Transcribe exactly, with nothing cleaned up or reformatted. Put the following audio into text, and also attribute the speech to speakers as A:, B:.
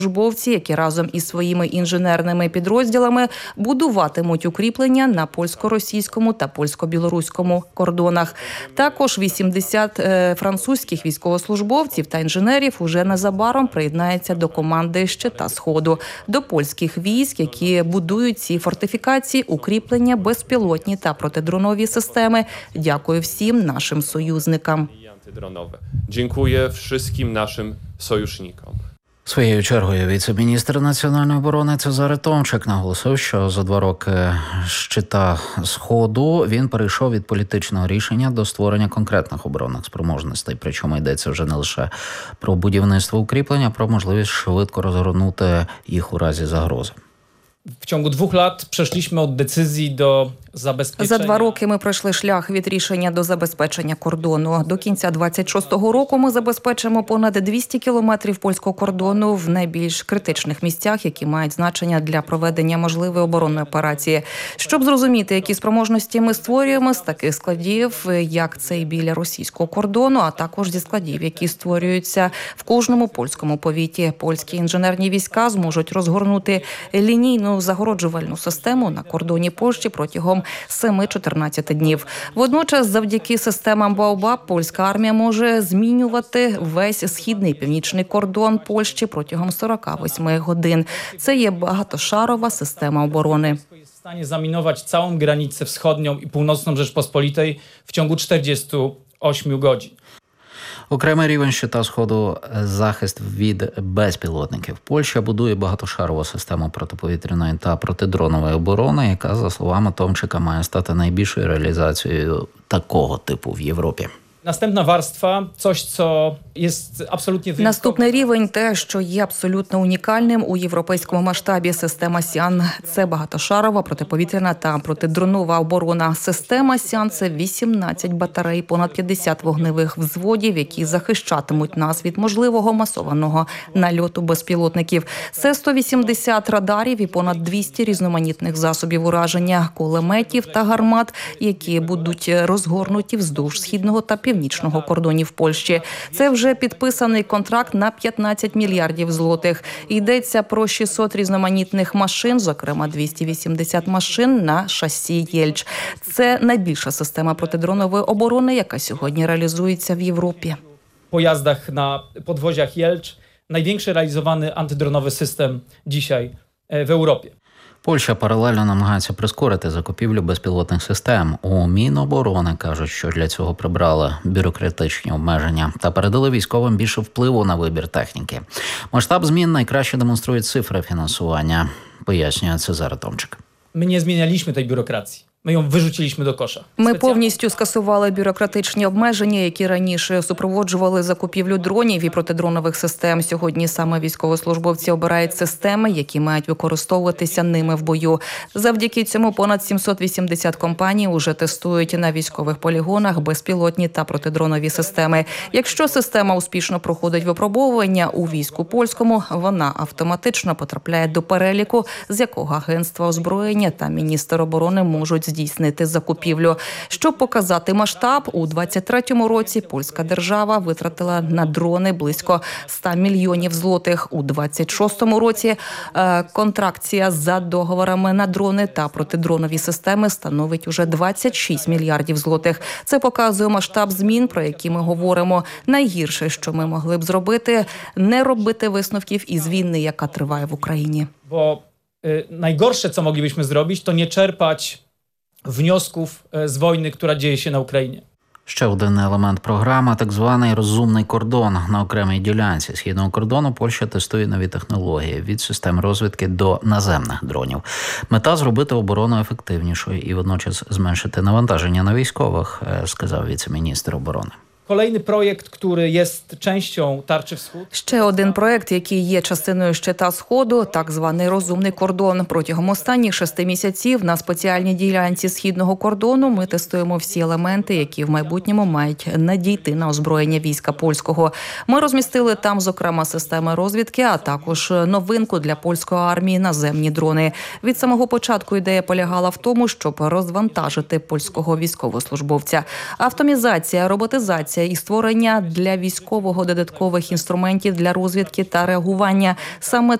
A: Службовці, які разом із своїми інженерними підрозділами будуватимуть укріплення на польсько-російському та польсько-білоруському кордонах. Також вісімдесят е, французьких військовослужбовців та інженерів уже незабаром приєднається до команди «Щита Сходу», до польських військ, які будують ці фортифікації, укріплення, безпілотні та протидронові системи. Дякую всім нашим союзникам.
B: Дякую всім нашим союзникам.
C: Своєю чергою віце-міністр національної оборони Цезарий Томчик наголосив, що за два роки «Щита Сходу» він перейшов від політичного рішення до створення конкретних оборонних спроможностей. Причому йдеться вже не лише про будівництво укріплення, а про можливість швидко розгорнути їх у разі загрози.
D: W ciągu dwóch lat przeszliśmy od decyzji do забезпечення.
A: За два роки ми пройшли шлях від рішення до забезпечення кордону. До кінця двадцять шостого року ми забезпечимо понад двісті кілометрів польського кордону в найбільш критичних місцях, які мають значення для проведення можливої оборонної операції. Щоб зрозуміти, які спроможності ми створюємо з таких складів, як цей біля російського кордону, а також зі складів, які створюються в кожному польському повіті. Польські інженерні війська зможуть розгорнути лінійну загороджувальну систему на кордоні Польщі протягом семи-чотирнадцяти днів. Водночас, завдяки системам Баобаб, польська армія може змінювати весь східний північний кордон Польщі протягом сорока восьми годин. Це є багатошарова система оборони.
D: Jest w stanie zaminować całą granicę wschodnią i północną Rzeczpospolitej w ciągu czterdziestu ośmiu godzin.
C: Окремий рівень «Щита Сходу» – захист від безпілотників. Польща будує багатошарову систему протиповітряної та протидронової оборони, яка, за словами Томчика, має стати найбільшою реалізацією такого типу в Європі.
D: Następna warstwa, coś, co jest absolutnie wyjątkowe.
A: Наступний рівень – те, що є абсолютно унікальним у європейському масштабі. Система «Сян» – це багатошарова протиповітряна та протидронова оборона. Система «Сян» – це вісімнадцять батарей, понад п'ятдесят вогневих взводів, які захищатимуть нас від можливого масованого нальоту безпілотників. Це сто вісімдесят радарів і понад двісті різноманітних засобів ураження, кулеметів та гармат, які будуть розгорнуті вздовж східного та північного кордонів Польщі. Це вже підписаний контракт на п'ятнадцять мільярдів злотих. Йдеться про шістсот різноманітних машин, зокрема двісті вісімдесят машин на шасі «Єльч». Це найбільша система протидронової оборони, яка сьогодні реалізується в Європі.
D: W pojazdach na podwoziach Jelcz największy realizowany antydronowy system dzisiaj w Europie.
C: Польща паралельно намагається прискорити закупівлю безпілотних систем. У Міноборони кажуть, що для цього прибрали бюрократичні обмеження та передали військовим більше впливу на вибір техніки. Масштаб змін найкраще демонструють цифри фінансування, пояснює Цезарий Томчик.
D: My nie zmienialiśmy tej biurokracji. Ми ją вирzuciliśmy до коша.
A: Ми повністю скасували бюрократичні обмеження, які раніше супроводжували закупівлю дронів і протидронових систем. Сьогодні саме військовослужбовці обирають системи, які мають використовуватися ними в бою. Завдяки цьому понад сімсот вісімдесят компаній уже тестують на військових полігонах безпілотні та протидронові системи. Якщо система успішно проходить випробовування у війську польському, вона автоматично потрапляє до переліку, з якого Агентство озброєння та міністр оборони можуть здійснити закупівлю. Щоб показати масштаб, у двадцять третьому році польська держава витратила на дрони близько ста мільйонів злотих. У двадцять шостому році е, контракція за договорами на дрони та протидронові системи становить уже двадцять шість мільярдів злотих. Це показує масштаб змін, про які ми говоримо. Найгірше, що ми могли б зробити – не робити висновків із війни, яка триває в Україні.
D: Bo y, najgorsze, co moglibyśmy zrobić, to nie czerpać wniosków z wojny, która dzieje się na Ukrainie.
C: Ще один елемент програми – так званий розумний кордон. На окремій ділянці східного кордону Польща тестує нові технології – від систем розвідки до наземних дронів. Мета – зробити оборону ефективнішою і водночас зменшити навантаження на військових, сказав віце-міністр оборони.
D: Kolejny projekt, który jest częścią Tarczy Wschód.
A: Ще один проект, який є частиною «Щита Сходу», так званий «Розумний кордон». Протягом останніх шести місяців на спеціальній ділянці східного кордону ми тестуємо всі елементи, які в майбутньому мають надійти на озброєння війська польського. Ми розмістили там, зокрема, системи розвідки, а також новинку для польської армії – наземні дрони. Від самого початку ідея полягала в тому, щоб розвантажити польського військовослужбовця. Автомізація, роботизація інформація і створення для військового додаткових інструментів для розвідки та реагування. Саме